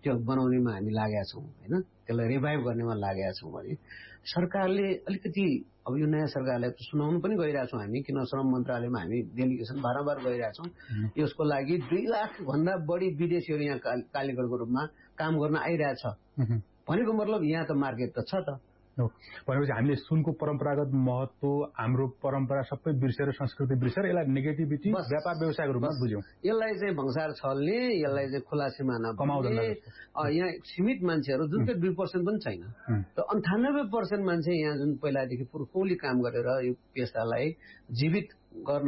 त्यो बनाउनेमा हामी लागेका छौँ हैन, त्यसलाई रिभाइभ गर्नेमा लागेका छौँ भने सरकारले अलिकति अब यो नयाँ सरकारलाई सुनाउनु पनि गइरहेका छौँ हामी, किन श्रम मन्त्रालयमा हामी डेलिगेसन बारम्बार गइरहेका छौँ। यसको लागि 2 लाख भन्दा बढी विदेशीहरू यहाँ कालीगढको रूपमा काम गर्न आइरहेछ भनेको मतलब यहाँ त मार्केट त छ त। भनेपछि हामीले सुनको परम्परागत महत्व, हाम्रो परम्परा सबै बिर्सेर, संस्कृति बिर्सेर यसलाई नेगेटिभिटी व्यापार व्यवसायको रूपमा बुझ्यौं। यसलाई चाहिँ भंसार छल्ने, यसलाई चाहिँ खुला सिमाना कमाउने, यहाँ सीमित मान्छेहरू जुन चाहिँ 2% पनि छैन, त 98% मान्छे यहाँ जुन पहिलादेखि पुर्खौली काम गरेर यो पेसालाई जीवित गर्न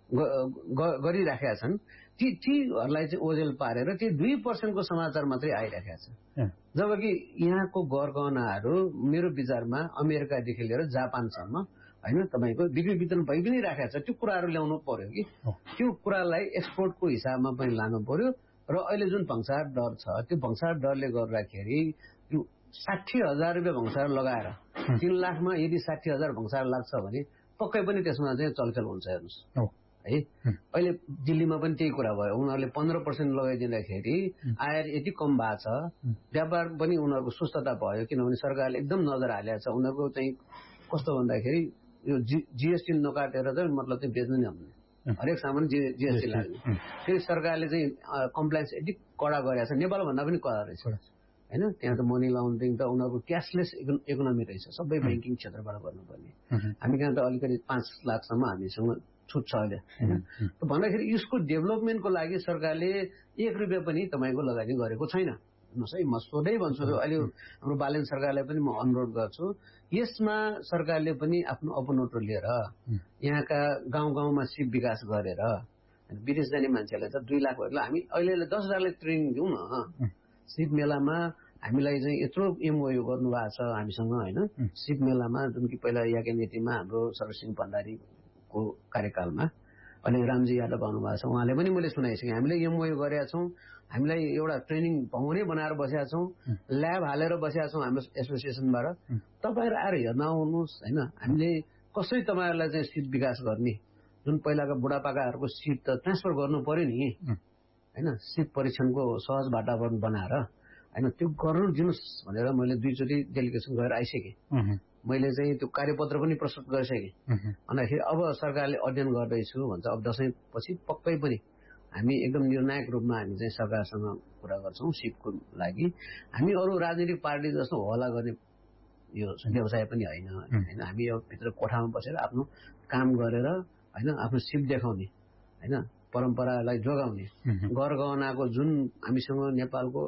गरिराखेका छन्, तीहरूलाई चाहिँ ओझेल पारेर ती 2% को समाचार मात्रै आइराखेका छ। जबकि यहाँको गरगहनाहरू मेरो विचारमा अमेरिकादेखि लिएर जापानसम्म हैन तपाईको बिक्री वितरण भइ पनि राखेको छ। त्यो कुराहरू ल्याउनु पर्यो कि त्यो कुरालाई एक्सपोर्टको हिसाबमा पनि लानु पर्यो। र अहिले जुन भंसार दर छ त्यो भंसार दरले गर्दाखेरि यो 60,000 रुपैयाँ भंसार लगाएर 3 लाखमा यदि 60,000 भंसार लाग्छ भने पक्कै पनि त्यसमा चाहिँ चलचल हुन्छ हेर्नुस् है। अहिले दिल्लीमा पनि त्यही कुरा भयो, उनीहरूले 15% लगाइदिँदाखेरि आएर यति कम भएको छ, व्यापार पनि उनीहरूको सुस्तता भयो किनभने सरकारले एकदम नजर हालेको छ। उनीहरूको चाहिँ कस्तो भन्दाखेरि यो जीएसटी नकाटेर चाहिँ मतलब चाहिँ बेच्नु नै हुने, हरेक सामान जीएसटी लाग्ने। फेरि सरकारले चाहिँ कम्प्लायन्स यति कडा गरेको छ, नेपाल भन्दा पनि कडा रहेछ हैन। त्यहाँ त मनी लन्ड्रिङ त उनीहरूको क्यासलेस इकोनोमी रहेछ, सबै बैंकिङ क्षेत्रबाट गर्नुपर्ने। हामी कहाँ त अलिकति 5 लाखसम्म हामीसँग छुट छ अहिले हैन। भन्दाखेरि यसको डेभलपमेन्टको लागि सरकारले 1 रुपैयाँ पनि तपाईको लगानी गरेको छैन। हेर्नुहोस् है, म सोधै भन्छु, अहिले हाम्रो बालेन सरकारलाई पनि म अनुरोध गर्छु, यसमा सरकारले पनि आफ्नो अपनोट लिएर यहाँका गाउँ-गाउँमा सिप विकास गरेर विदेश जाने मान्छेलाई त 2 लाख भएकोलाई हामी अहिले 10 लाखलाई ट्रेनिङ दिउँ न। सिप मेलामा हामीलाई चाहिँ यत्रो एमओयू गर्नुभएको छ हामीसँग हैन। सिप मेलामा जुन कि पहिला याके नीतिमा हाम्रो सर्वसिंह भण्डारीको कार्यकालमा अनि रामजी यादव आउनु भएको छ, उहाँले पनि मैले सुनाइसकेँ, हामीले एमओयू गरेका छौँ, हामीलाई एउटा ट्रेनिङ भवनै बनाएर बसेका छौँ, ल्याब हालेर बसेका छौँ हाम्रो एसोसिएसनबाट। तपाईहरु आएर हेर्न आउनुहोस् हैन। हामीले कसरी तपाईहरुलाई चाहिँ सिप विकास गर्ने, जुन पहिलाका बुढापाकाहरूको सिप त ट्रान्सफर गर्नु पर्यो नि हैन, सिप परीक्षणको सहज वातावरण बनाएर हैन, त्यो गर्नु दिनुस् भनेर मैले 2 चोटि डेलिगेसन गएर आइसकेँ। मैले चाहिँ त्यो कार्यपत्र पनि प्रस्तुत गरिसकेँ। भन्दाखेरि अब सरकारले अध्ययन गर्दैछु भन्छ, अब दशैं पछि पक्कै पनि हामी एकदम निर्णायक रूपमा हामी चाहिँ सरकारसँग कुरा गर्छौं सिपको लागि। हामी अरू राजनीतिक पार्टी जस्तो होला गर्ने यो व्यवसाय पनि हैन हैन। हामी यो भित्र कोठामा बसेर आफ्नो काम गरेर हैन, आफ्नो सिप देखाउने हैन, परम्परालाई जोगाउने, गरगहनाको जुन हामीसँग नेपालको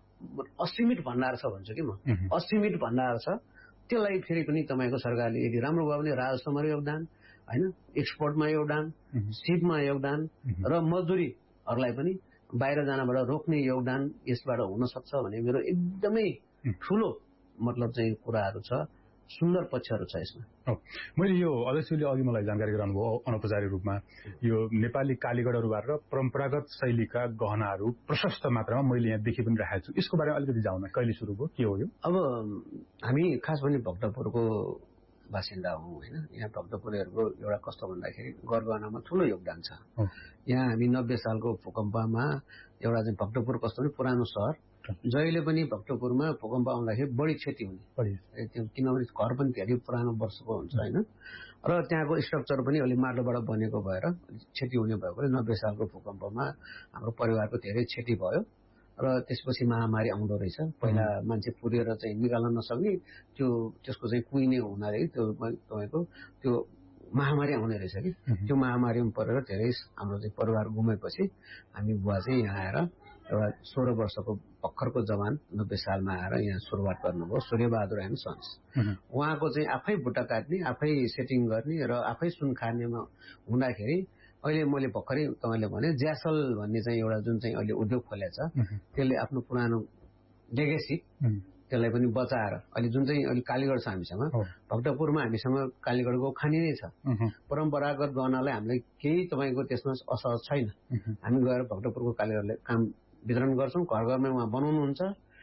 असीमित भण्डार छ भन्छु कि म, असीमित भण्डार छ, त्यसलाई फेरि पनि तपाईको सरकारले यदि राम्रो भयो भने राजस्वमा योगदान हैन, एक्सपोर्टमा योगदान, सिपमा योगदान र मजदुरीहरूलाई पनि बाहिर जानबाट रोक्ने योगदान यसबाट हुन सक्छ भने मेरो एकदमै ठूलो मतलब चाहिँ कुराहरू छ, सुन्दर पक्षहरू छ यसमा। मैले यो अध्यक्षले अघि मलाई जानकारी गराउनुभयो अनौपचारिक रूपमा यो नेपाली कालीगढहरूबाट परम्परागत शैलीका गहनाहरू प्रशस्त मात्रामा मैले यहाँ देखि पनि राखेको छु, यसको बारेमा अलिकति जाउँ न, कहिले सुरु भयो, के हो यो? अब हामी खास पनि भक्तपुरको बासिन्दा हौं हैन। यहाँ भक्तपुरहरूको एउटा कस्तो भन्दाखेरि गरगहनामा ठूलो योगदान छ। यहाँ हामी 90 सालको भूकम्पमा एउटा चाहिँ भक्तपुर कस्तो पनि पुरानो सहर, जहिले पनि भक्तपुरमा भूकम्प आउँदाखेरि बढी क्षति हुने, किनभने घर पनि धेरै पुरानो वर्षको हुन्छ हैन। र त्यहाँको स्ट्रक्चर पनि अलि माटोबाट बनेको भएर क्षति हुने भएकोले 90 सालको भूकम्पमा हाम्रो परिवारको धेरै क्षति भयो। र त्यसपछि महामारी आउँदो रहेछ। पहिला मान्छे पुरेर चाहिँ निकाल्न नसक्ने त्यो त्यसको चाहिँ कुइने हुनाले त्यो तपाईको त्यो महामारी आउने रहेछ कि त्यो महामारीमा परेर धेरै हाम्रो चाहिँ परिवार गुमेपछि हामी बुवा चाहिँ यहाँ आएर एउटा 16 वर्षको भर्खरको जवान 90 सालमा आएर यहाँ सुरुवात गर्नुभयो, सूर्यबहादुर एम सन्स। उहाँको चाहिँ आफै बुट्टा काट्ने, आफै सेटिङ गर्ने र आफै सुन खानेमा हुँदाखेरि अहिले मैले भर्खरै तपाईले भने ज्यासल भन्ने चाहिँ एउटा जुन चाहिँ अहिले उद्योग खोलेको छ, त्यसले आफ्नो पुरानो लेगेसी त्यसलाई पनि बचाएर अहिले जुन चाहिँ अहिले कालीगढ छ हामीसँग, भक्तपुरमा हामीसँग कालीगढको खानी नै छ। परम्परागत गहनालाई हामीले केही तपाईको त्यसमा असहज छैन। हामी गएर भक्तपुरको कालीगढलाई काम वितरण गर्छौं, घर घरमा उहाँ बनाउनुहुन्छ,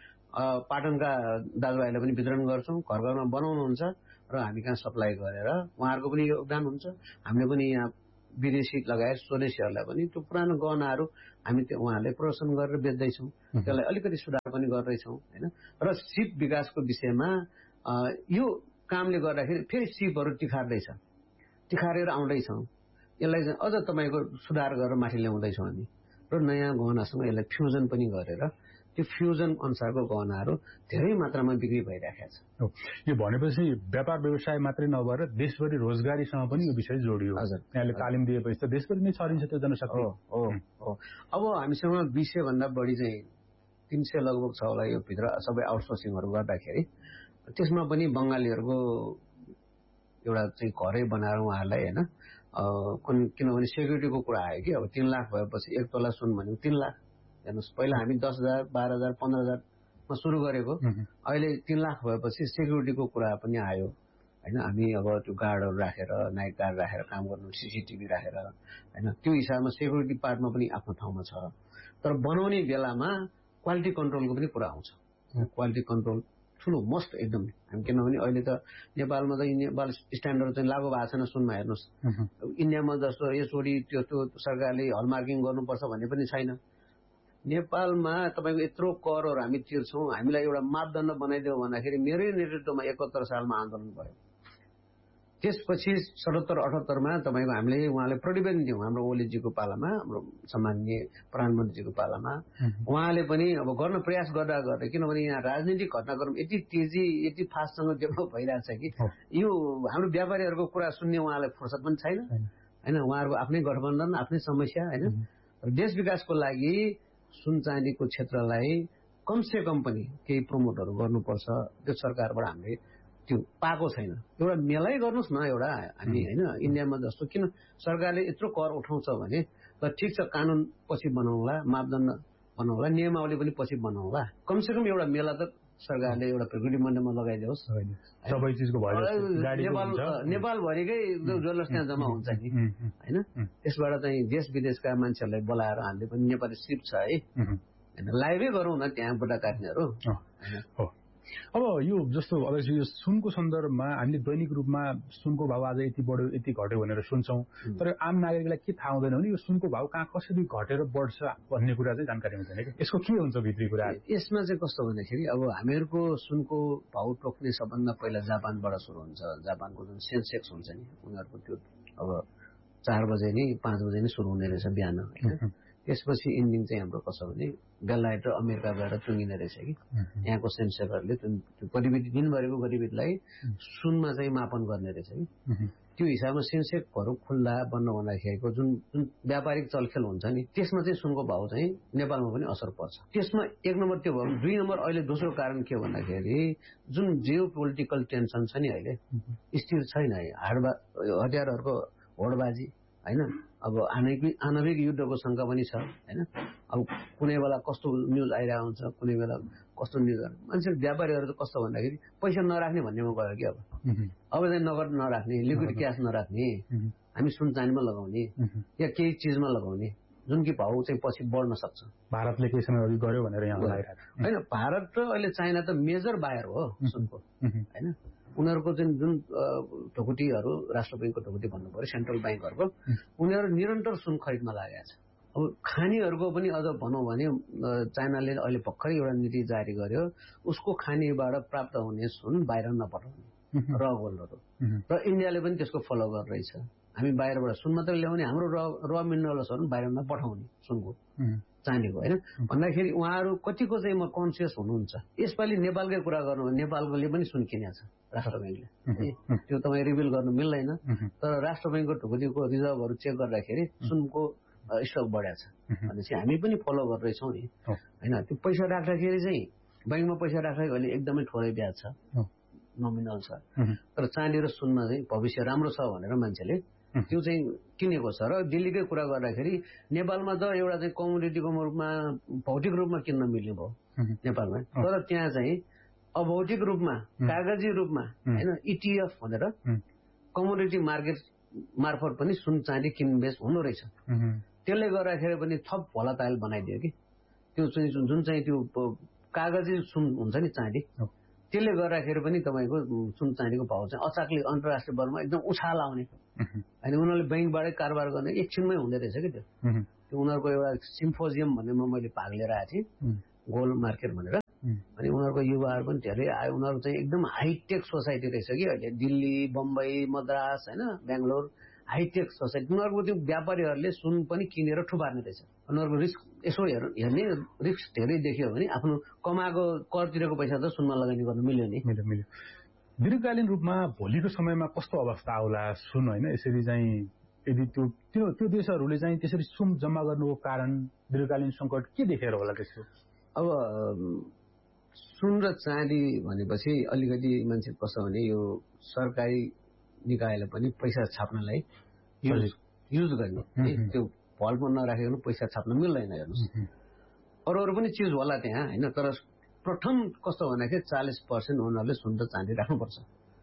पाटनका दाजुभाइलाई पनि वितरण गर्छौं, घर घरमा बनाउनुहुन्छ र हामी कहाँ सप्लाई गरेर उहाँहरूको पनि योगदान हुन्छ, हामीले पनि यहाँ विदेशी लगायत स्वदेशीहरूलाई पनि त्यो पुरानो गहनाहरू हामी त्यो उहाँहरूले प्रदर्शन गरेर बेच्दैछौँ, त्यसलाई अलिकति सुधार पनि गर्दैछौँ होइन। र सिप विकासको विषयमा यो कामले गर्दाखेरि फेरि सिपहरू तिखारेर आउँदैछौँ, यसलाई चाहिँ अझ तपाईँको सुधार गरेर माथि ल्याउँदैछौँ हामी र नयाँ गहनासँग यसलाई फ्युजन पनि गरेर त्यो फ्युजन अनुसारको गहनाहरू धेरै मात्रामा बिक्री भइरहेको छ। यो भनेपछि व्यापार व्यवसाय मात्रै नभएर देशभरि रोजगारीसँग पनि यो विषय जोडियो। यहाँले तालिम दिएपछि त देशभरि नै छरिन्छ त्यो जनशक्ति। हो अब हामीसँग 200 भन्दा बढी चाहिँ 300 लगभग छ होला यो भित्र सबै आउटसोर्सिङहरू गर्दाखेरि। त्यसमा पनि बङ्गालीहरूको एउटा चाहिँ घरै बनाएर उहाँहरूलाई होइन, किनभने सेक्युरिटीको कुरा आयो कि अब 3 लाख भएपछि 1 तोला सुन भनेको 3 लाख। हेर्नुहोस् पहिला हामी 10,000 12,000 15,000मा सुरु गरेको, अहिले 3 लाख भएपछि सेक्युरिटीको कुरा पनि आयो होइन। हामी अब त्यो गार्डहरू राखेर नाइट गार्ड राखेर काम गर्नु, CCTV राखेर होइन, त्यो हिसाबमा सेक्युरिटी पार्टमा पनि आफ्नो ठाउँमा छ। तर बनाउने बेलामा क्वालिटी कन्ट्रोलको पनि कुरा आउँछ। क्वालिटी कन्ट्रोल ठुलो मस्ट एकदम हामी, किनभने अहिले त नेपालमा त नेपाल स्ट्यान्डर्ड चाहिँ लागू भएको छैन सुनमा। हेर्नुहोस् इन्डियामा जस्तो यसरी त्यो सरकारले हलमार्किङ गर्नुपर्छ भन्ने पनि छैन। नेपालमा तपाईँको यत्रो करहरू हामी तिर्छौँ, हामीलाई एउटा मापदण्ड बनाइदियो भन्दाखेरि मेरै नेतृत्वमा 71 सालमा आन्दोलन भयो। त्यसपछि 77-78मा तपाईँको हामीले उहाँले प्रतिवेदन दियौँ हाम्रो ओलीजीको पालामा, हाम्रो सम्माननीय प्रधानमन्त्रीजीको पालामा। उहाँले पनि अब गर्न प्रयास गर्दा गर्दै, किनभने यहाँ राजनीतिक घटनाक्रम यति तेजी यति फास्टसँग डेभलप भइरहेको छ कि यो हाम्रो व्यापारीहरूको कुरा सुन्ने उहाँलाई फुर्सद पनि छैन होइन। उहाँहरूको आफ्नै गठबन्धन, आफ्नै समस्या होइन। देश विकासको लागि सुन चाँदीको क्षेत्रलाई कमसे कम पनि केही प्रमोटहरू गर्नुपर्छ। त्यो सरकारबाट हामीले त्यो पाएको छैन। एउटा मेलै गर्नुहोस् न एउटा हामी होइन। इन्डियामा जस्तो किन सरकारले यत्रो कर उठाउँछ भने ल ठिक छ, कानुन पछि बनाउँला, मापदण्ड बनाउँला, नियमावली पनि पछि बनाउँला, कमसेकम एउटा मेला त सरकारले एउटा प्रकृति मण्डपमा लगाइदियोस्। सबै चिजको नेपालभरिकै जसले त्यहाँ जम्मा हुन्छ नि होइन। त्यसबाट चाहिँ देश विदेशका मान्छेहरूलाई बोलाएर हामीले पनि नेपाली सिप छ है लाइभै गरौँ न त्यहाँ बुढा काट्नेहरू। अब यो जस्तो अब यो सुनको सन्दर्भमा हामीले दैनिक रूपमा सुनको भाव आज यति बढ्यो यति घट्यो भनेर सुन्छौँ, तर आम नागरिकलाई के थाहा हुँदैन भने यो सुनको भाव कहाँ कसरी घटेर बढ्छ भन्ने कुरा चाहिँ जानकारी हुँदैन कि यसको के हुन्छ भित्री कुरा। यसमा चाहिँ कस्तो भन्दाखेरि अब हामीहरूको सुनको भाव टोक्ने सबभन्दा पहिला जापानबाट सुरु हुन्छ। जापानको जुन सेन्सेक्स हुन्छ नि उनीहरूको त्यो अब 4 बजे नि 5 बजे नै सुरु हुने रहेछ बिहान होइन। त्यसपछि इन्डिङ चाहिँ हाम्रो कसो भने बेलायत र अमेरिका गएर चुङ्गिने रहेछ कि यहाँको सेन्सरहरूले त्यो गतिविधि दिनभरिको गतिविधिलाई सुनमा चाहिँ मापन गर्ने रहेछ कि। त्यो हिसाबमा सेन्सेक्सहरू खुल्ला बन्द हुँदाखेरिको जुन व्यापारिक चलखेल हुन्छ नि त्यसमा चाहिँ सुनको भाव चाहिँ नेपालमा पनि असर पर्छ। त्यसमा 1 नम्बर त्यो भयो। 2 नम्बर अहिले दोस्रो कारण के भन्दाखेरि जुन जियो पोलिटिकल टेन्सन छ नि अहिले स्थिर छैन। हतियारहरूको होडबाजी होइन, अब आणविक युद्धको शङ्का पनि छ होइन। अब कुनै बेला कस्तो न्युज आइरहेको हुन्छ, कुनै बेला कस्तो न्युज मान्छे व्यापारीहरू चाहिँ कस्तो भन्दाखेरि पैसा नराख्ने भन्नेमा गयो कि अब चाहिँ नगद नराख्ने, लिक्विड क्यास नराख्ने, हामी सुन चाँदीमा लगाउने या केही चिजमा लगाउने जुन कि भाउ चाहिँ पछि बढ्न सक्छ। भारतले केही समय अघि गर्यो भनेर यहाँ होइन। भारत र अहिले चाइना त मेजर बायर हो सुनको होइन। उनीहरूको जुन ढुकुटीहरू राष्ट्र ब्याङ्कको ढुकुटी भन्नु पर्यो सेन्ट्रल ब्याङ्कहरूको, उनीहरू निरन्तर सुन खरिदमा लागेको छ। अब खानीहरूको पनि अझ भनौँ भने चाइनाले अहिले भर्खरै एउटा नीति जारी गर्यो, उसको खानीबाट प्राप्त हुने सुन बाहिर नपठाउने र गोल्डहरू, र इन्डियाले पनि त्यसको फलो गरिरहेछ। हामी बाहिरबाट सुन मात्रै ल्याउने, हाम्रो र मिनरल्सहरू बाहिर नपठाउने सुनको चाँदीको होइन। भन्दाखेरि उहाँहरू कतिको चाहिँ म कन्सियस हुनुहुन्छ। यसपालि नेपालकै कुरा गर्नु भने नेपालले पनि सुन किनेको छ राष्ट्र ब्याङ्कले, त्यो तपाईँ रिभिल गर्नु मिल्दैन। तर राष्ट्र ब्याङ्कको ढुकुटीको रिजर्भहरू चेक गर्दाखेरि सुनको स्टक बढाएको छ भनेपछि हामी पनि फलो गरिरहेछौँ नि होइन। त्यो पैसा राख्दाखेरि चाहिँ ब्याङ्कमा पैसा राख्दाखेरि अहिले एकदमै थोरै ब्याज छ, नोमिनल छ। तर चाँदी र सुनमा चाहिँ भविष्य राम्रो छ भनेर मान्छेले त्यो चाहिँ किनेको छ। र दिल्लीकै कुरा गर्दाखेरि नेपालमा त एउटा चाहिँ कमोडिटीको रूपमा भौतिक रूपमा किन्न मिल्ने भयो नेपालमा, तर त्यहाँ चाहिँ अभौतिक रूपमा कागजी रूपमा होइन ETF भनेर कमोडिटी मार्केट मार्फत पनि सुन चाँदी किनबेच हुँदो रहेछ। त्यसले गर्दाखेरि पनि थप भोलाटाइल बनाइदियो कि त्यो चाहिँ जुन चाहिँ त्यो कागजी सुन हुन्छ नि चाँदी त्यसले गर्दाखेरि पनि तपाईँको सुन चाँदीको भाउ चाहिँ अचाकले अन्तर्राष्ट्रिय बजारमा एकदम उछाल आउने होइन। उनीहरूले बैंकबाटै कारोबार गर्ने एकछिनमै हुँदै रहेछ कि त्यो उनीहरूको एउटा सिम्फोजियम भन्नेमा मैले भाग लिएर आएको थिएँ, गोल्ड मार्केट भनेर। अनि उनीहरूको युवाहरू पनि धेरै आयो। उनीहरू चाहिँ एकदम हाइटेक सोसाइटी रहेछ कि अहिले दिल्ली, बम्बई, मद्रास होइन, बेङ्गलोर हाइटेक सोसाइटी। उनीहरूको त्यो व्यापारीहरूले सुन पनि किनेर ठुपार्ने रहेछ। उनीहरूको रिस्क यसो हेर्ने रिस्क धेरै देखियो भने आफ्नो कमाएको करतिरको पैसा त सुनमा लगानी गर्नु मिल्यो नि। मिल्यो। दीर्घकालीन रूपमा भोलिको समयमा कस्तो अवस्था आउला सुन होइन? यसरी चाहिँ यदि त्यो देशहरूले चाहिँ त्यसरी सुन जम्मा गर्नुको कारण दीर्घकालीन सङ्कट के देखेर होला त्यसको? अब सुन र चाँदी भनेपछि अलिकति मान्छे कस्तो भने यो सरकारी निकायले पनि पैसा छाप्नलाई युज गर्ने, त्यो भल्टमा नराखेको पैसा छाप्न मिल्दैन। हेर्नुहोस् अरू पनि चिज होला त्यहाँ होइन, तर प्रथम कस्तो भन्दाखेरि 40% उनीहरूले सुन र चाँदी राख्नुपर्छ।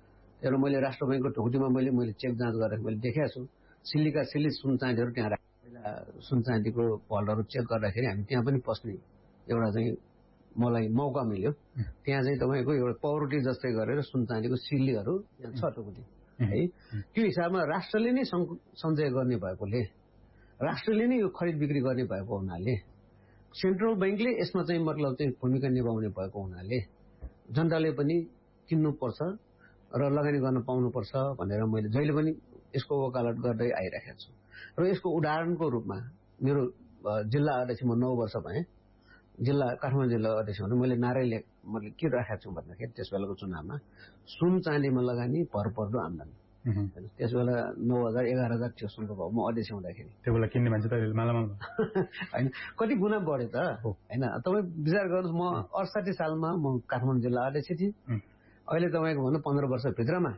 तर मैले राष्ट्र बैङ्कको ढुकुटीमा मैले चेक जाँच गरेर मैले देखाएको छु, सिल्लीका सिल्ली सुन चाँदीहरू त्यहाँ राखेको। सुन चाँदीको भल्टहरू चेक गर्दाखेरि हामी त्यहाँ पनि पस्ने एउटा चाहिँ मलाई मौका मिल्यो। त्यहाँ चाहिँ तपाईँको एउटा पाउरोटी जस्तै गरेर सुन चाँदीको सिल्लीहरू त्यहाँ छ ढुकुटी है। त्यो हिसाबमा राष्ट्रले नै सञ्चय गर्ने भएकोले, राष्ट्रले नै यो खरिद बिक्री गर्ने भएको हुनाले, सेन्ट्रल बैंकले यसमा चाहिँ मतलब चाहिँ भूमिका निभाउने भएको हुनाले जनताले पनि किन्नुपर्छ र लगानी गर्न पाउनुपर्छ भनेर मैले जहिले पनि यसको वकालत गर्दै आइरहेको छु। र यसको उदाहरणको रूपमा मेरो जिल्ला अध्यक्ष म 9 वर्ष भएँ, जिल्ला काठमाडौँ जिल्ला अध्यक्ष भने मैले नारै मैले के राखेको छु भन्दाखेरि त्यस बेलाको चुनावमा सुन चाँदीमा लगानी भरपर्दो आम्दानी। त्यस बेला 9,000-11,000 थियो सुनको भाउ म अध्यक्ष हुँदाखेरि। त्यो बेला किन्ने मान्छे त मालामाल होइन, कति गुणा बढ्यो त होइन। तपाईँ विचार गर्नुहोस्, म 68 सालमा म काठमाडौँ जिल्ला अध्यक्ष थिएँ। अहिले तपाईँको भन्नु 15 वर्षभित्रमा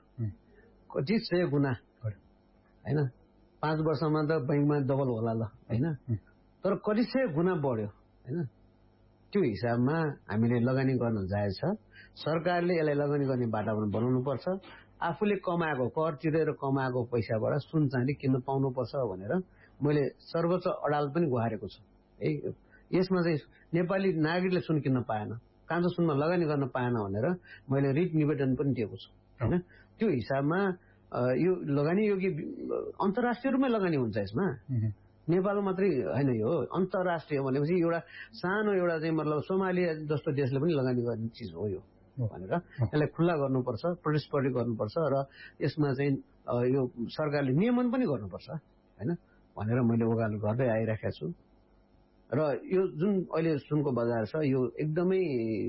कति 100 गुणा होइन। 5 वर्षमा त बैंकमा डबल होला ल होइन, तर कति 100 गुणा बढ्यो होइन। त्यो हिसाबमा हामीले लगानी गर्न जायज छ। सरकारले यसलाई लगानी गर्ने वातावरण बनाउनु पर्छ। आफूले कमाएको कर तिरेर कमाएको पैसाबाट सुन चाँदी किन्न पाउनुपर्छ भनेर मैले सर्वोच्च अदालत पनि गुहारेको छु है। यसमा चाहिँ नेपाली नागरिकले सुन किन्न पाएन, काँचो सुनमा लगानी गर्न पाएन भनेर मैले रिट निवेदन पनि दिएको छु होइन। त्यो हिसाबमा यो लगानी योग्य अन्तर्राष्ट्रिय रूपमै लगानी हुन्छ यसमा। नेपाल मात्रै होइन, यो अन्तर्राष्ट्रिय भनेपछि एउटा सानो एउटा चाहिँ मतलब सोमालिया जस्तो देशले पनि लगानी गर्ने चिज हो यो भनेर यसलाई खुल्ला गर्नुपर्छ, प्रतिस्पर्धी गर्नुपर्छ र यसमा चाहिँ यो सरकारले नियमन पनि गर्नुपर्छ होइन भनेर मैले वकालत गर्दै आइरहेको छु। र यो जुन अहिले सुनको बजार छ यो एकदमै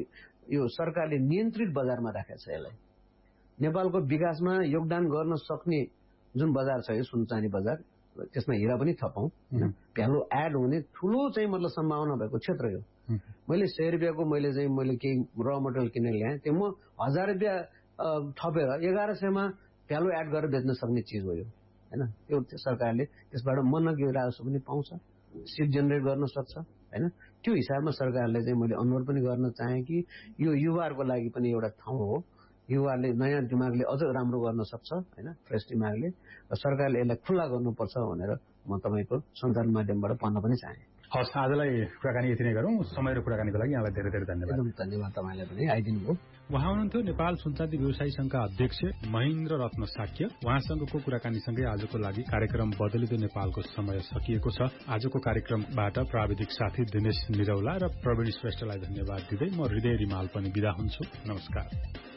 यो सरकारले नियन्त्रित बजारमा राखेको छ। यसलाई नेपालको विकासमा योगदान गर्न सक्ने जुन बजार छ यो सुन चाँदी बजार, त्यसमा हिरा पनि थपौँ, भ्यालु एड हुने ठुलो चाहिँ मतलब सम्भावना भएको क्षेत्र यो। मैले 100 रुपियाँको मैले केही र मटेरियल किनेर ल्याएँ, त्यो म 1000 रुपियाँ थपेर 1100मा भ्यालु एड गरेर बेच्न सक्ने चिज हो यो होइन। त्यो सरकारले त्यसबाट मनकी राजस्व पनि पाउँछ, सिट जेनेरेट गर्न सक्छ होइन। त्यो हिसाबमा सरकारले चाहिँ मैले अनुरोध पनि गर्न चाहेँ कि यो युवाहरूको लागि पनि एउटा ठाउँ हो। युवाहरूले नयाँ दिमागले अझ राम्रो गर्न सक्छ होइन, फ्रेस दिमागले। र सरकारले यसलाई खुल्ला गर्नुपर्छ भनेर म तपाईँको सञ्चार माध्यमबाट भन्न पनि चाहेँ। हस्, आजलाई कुराकानी यति नै गरौँ। समय र कुराकानीको लागि यहाँलाई धेरै धेरै धन्यवाद। एकदम धन्यवाद तपाईँलाई पनि आइदिनु भयो। उहाँ हुनुहुन्थ्यो नेपाल सुनचाँदी व्यवसायी संघका अध्यक्ष महेन्द्र रत्न साक्य। उहाँसँगको कुराकानीसँगै आजको लागि कार्यक्रम बदलिँदो नेपालको समय सकिएको छ। आजको कार्यक्रमबाट प्राविधिक साथी दिनेश निरौला र प्रवीण श्रेष्ठलाई धन्यवाद दिँदै म हृदय रिमाल पनि बिदा हुन्छु। नमस्कार।